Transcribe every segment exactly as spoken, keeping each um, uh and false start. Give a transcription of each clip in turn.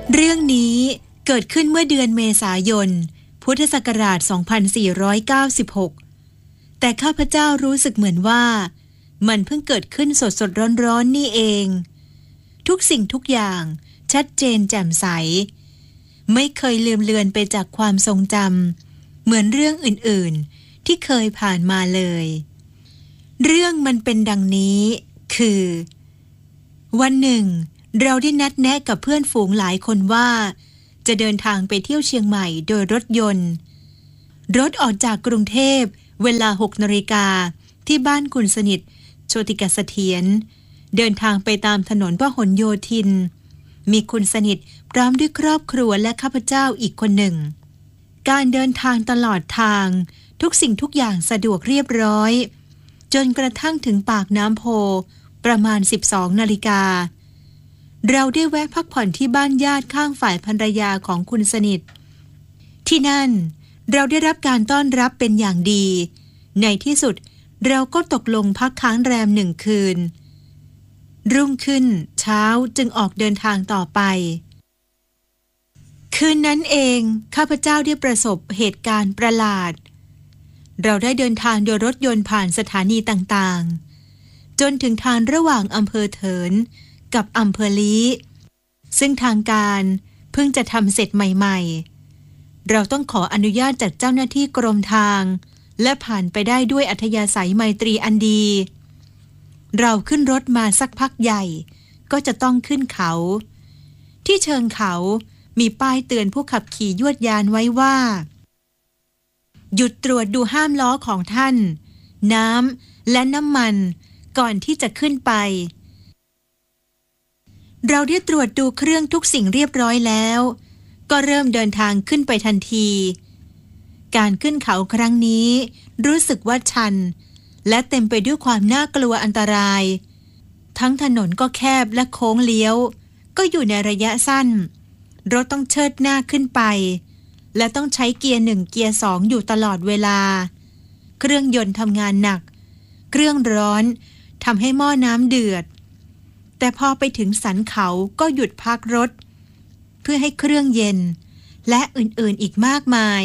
เรื่องนี้เกิดขึ้นเมื่อเดือนเมษายนพุทธศักราช สองพันสี่ร้อยเก้าสิบหก แต่ข้าพเจ้ารู้สึกเหมือนว่ามันเพิ่งเกิดขึ้นสดสดร้อนๆนี่เองทุกสิ่งทุกอย่างชัดเจนแจ่มใสไม่เคยลืมเลือนไปจากความทรงจำเหมือนเรื่องอื่นๆที่เคยผ่านมาเลยเรื่องมันเป็นดังนี้คือวันหนึ่งเราได้นัดแนะกับเพื่อนฝูงหลายคนว่าจะเดินทางไปเที่ยวเชียงใหม่โดยรถยนต์รถออกจากกรุงเทพเวลา หกนาฬิกาที่บ้านคุณสนิทโชติกเสถียรเดินทางไปตามถนนพหลโยธินมีคุณสนิทพร้อมด้วยครอบครัวและข้าพเจ้าอีกคนหนึ่งการเดินทางตลอดทางทุกสิ่งทุกอย่างสะดวกเรียบร้อยจนกระทั่งถึงปากน้ำโพประมาณ สิบสองนาฬิกาเราได้แวะพักผ่อนที่บ้านญาติข้างฝ่ายภรรยาของคุณสนิทที่นั่นเราได้รับการต้อนรับเป็นอย่างดีในที่สุดเราก็ตกลงพักค้างแรมหนึ่งคืนรุ่งขึ้นเช้าจึงออกเดินทางต่อไปคืนนั้นเองข้าพเจ้าได้ประสบเหตุการณ์ประหลาดเราได้เดินทางโดยรถยนต์ผ่านสถานีต่างๆจนถึงทางระหว่างอำเภอเถินกับอำเภอลี้ซึ่งทางการเพิ่งจะทำเสร็จใหม่ๆเราต้องขออนุญาตจากเจ้าหน้าที่กรมทางและผ่านไปได้ด้วยอัธยาศัยไมตรีอันดีเราขึ้นรถมาสักพักใหญ่ก็จะต้องขึ้นเขาที่เชิงเขามีป้ายเตือนผู้ขับขี่ยวดยานไว้ว่าหยุดตรวจดูห้ามล้อของท่านน้ำและน้ำมันก่อนที่จะขึ้นไปเราได้ตรวจดูเครื่องทุกสิ่งเรียบร้อยแล้วก็เริ่มเดินทางขึ้นไปทันทีการขึ้นเขาครั้งนี้รู้สึกว่าชันและเต็มไปด้วยความน่ากลัวอันตรายทั้งถนนก็แคบและโค้งเลี้ยวก็อยู่ในระยะสั้นรถต้องเชิดหน้าขึ้นไปและต้องใช้เกียร์หนึ่งเกียร์สองอยู่ตลอดเวลาเครื่องยนต์ทำงานหนักเครื่องร้อนทำให้หม้อน้ำเดือดแต่พอไปถึงสันเขาก็หยุดพักรถเพื่อให้เครื่องเย็นและอื่นๆอีกมากมาย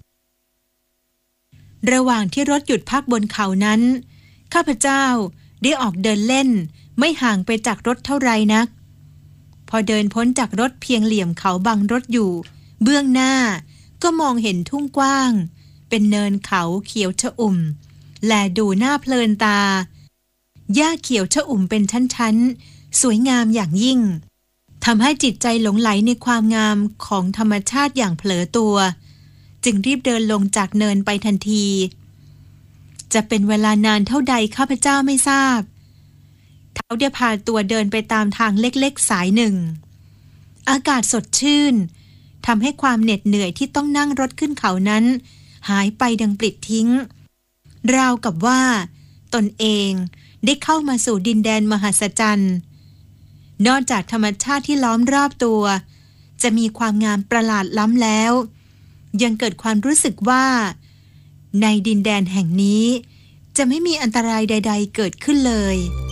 ระหว่างที่รถหยุดพักบนเขานั้นข้าพเจ้าได้ออกเดินเล่นไม่ห่างไปจากรถเท่าไรนักพอเดินพ้นจากรถเพียงเหลี่ยมเขาบังรถอยู่เบื้องหน้าก็มองเห็นทุ่งกว้างเป็นเนินเขาเขียวชอุ่มแลดูน่าเพลินตาหญ้าเขียวชอุ่มเป็นชั้นๆสวยงามอย่างยิ่งทำให้จิตใจหลงไหลในความงามของธรรมชาติอย่างเผลอตัวจึงรีบเดินลงจากเนินไปทันทีจะเป็นเวลานานเท่าใดข้าพเจ้าไม่ทราบเท้าได้พาตัวเดินไปตามทางเล็กๆสายหนึ่งอากาศสดชื่นทำให้ความเหน็ดเหนื่อยที่ต้องนั่งรถขึ้นเขานั้นหายไปดังปลิดทิ้งราวกับว่าตนเองได้เข้ามาสู่ดินแดนมหัศจรรย์นอกจากธรรมชาติที่ล้อมรอบตัวจะมีความงามประหลาดล้ำแล้วยังเกิดความรู้สึกว่าในดินแดนแห่งนี้จะไม่มีอันตรายใดๆเกิดขึ้นเลย